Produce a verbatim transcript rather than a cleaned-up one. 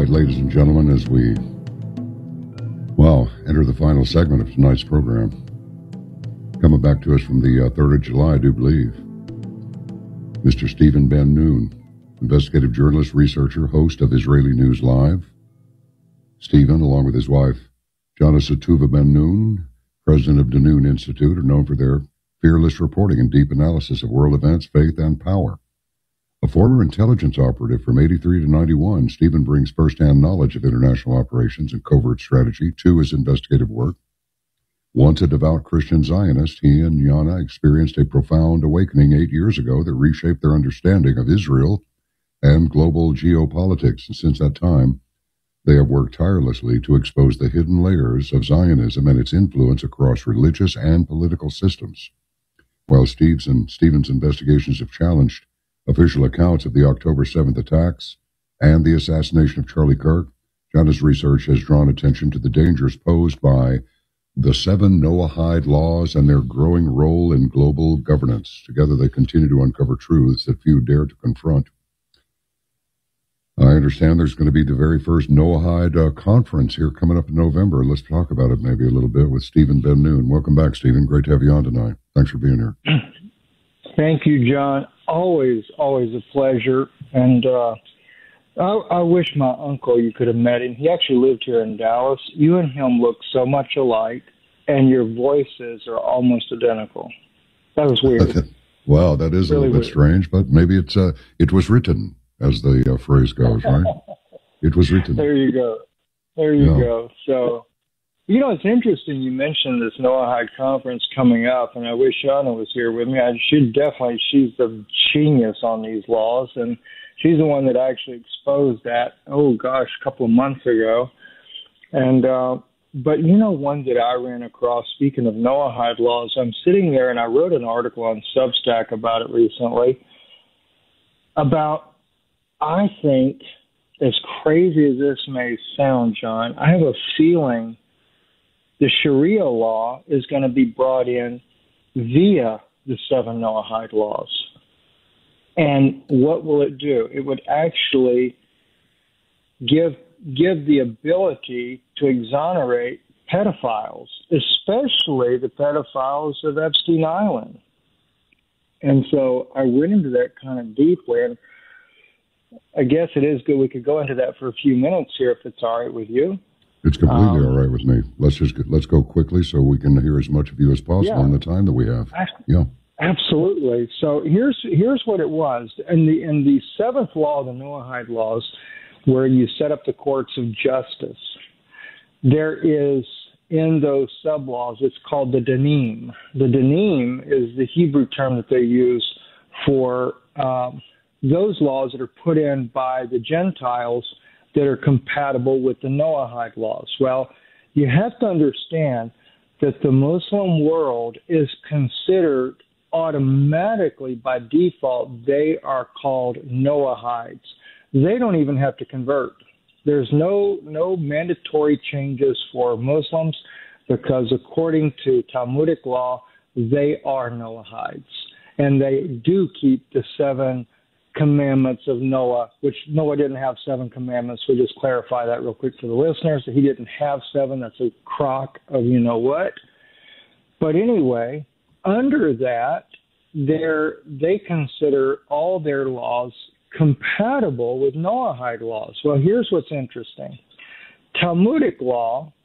right, ladies and gentlemen, as we, well, enter the final segment of tonight's program, coming back to us from the uh, third of July, I do believe, Mister Stephen Ben-Nun, investigative journalist, researcher, host of Israeli News Live. Stephen, along with his wife, Jana Satuva Ben-Nun, president of the Nun Institute, are known for their fearless reporting and deep analysis of world events, faith, and power. A former intelligence operative from eighty-three to ninety-one, Stephen brings firsthand knowledge of international operations and covert strategy to his investigative work. Once a devout Christian Zionist, he and Jana experienced a profound awakening eight years ago that reshaped their understanding of Israel and global geopolitics. And since that time, they have worked tirelessly to expose the hidden layers of Zionism and its influence across religious and political systems. While Steve's and Stephen's investigations have challenged official accounts of the October seventh attacks and the assassination of Charlie Kirk, Jana's research has drawn attention to the dangers posed by the seven Noahide laws and their growing role in global governance. Together they continue to uncover truths that few dare to confront. I understand there's going to be the very first Noahide uh, conference here coming up in November. Let's talk about it maybe a little bit with Stephen Ben-Nun. Welcome back, Stephen. Great to have you on tonight. Thanks for being here. Thank you, John. Always, always a pleasure. And uh, I, I wish my uncle, you could have met him. He actually lived here in Dallas. You and him look so much alike, and your voices are almost identical. That was weird. Wow, that is really a little bit weird. Strange, but maybe it's uh, it was written, as the uh, phrase goes, right? It was written. There you go. There you yeah. go. So, you know, it's interesting you mentioned this Noahide conference coming up, and I wish Jana was here with me. I should definitely, she's the genius on these laws, and she's the one that actually exposed that, oh gosh, a couple of months ago. And, uh, but you know, one that I ran across, speaking of Noahide laws, I'm sitting there and I wrote an article on Substack about it recently, about, I think, as crazy as this may sound, John, I have a feeling the Sharia law is going to be brought in via the seven Noahide laws. And what will it do? It would actually give give the ability to exonerate pedophiles, especially the pedophiles of Epstein Island. And so I went into that kind of deeply, and I guess it is good we could go into that for a few minutes here, if it's all right with you. It's completely um, all right with me. Let's just get, let's go quickly so we can hear as much of you as possible yeah, in the time that we have. I, yeah, absolutely. So here's here's what it was in the in the seventh law, the Noahide laws, where you set up the courts of justice. There is in those sub laws, it's called the dinim. The dinim is the Hebrew term that they use for um, those laws that are put in by the Gentiles that are compatible with the Noahide laws. Well, you have to understand that the Muslim world is considered automatically, by default, they are called Noahides. They don't even have to convert. There's no no mandatory changes for Muslims because according to Talmudic law, they are Noahides. And they do keep the seven commandments of Noah, which Noah didn't have seven commandments. We'll just clarify that real quick for the listeners. That he didn't have seven. That's a crock of you know what. But anyway, under that, they're, they consider all their laws compatible with Noahide laws. Well, here's what's interesting. Talmudic law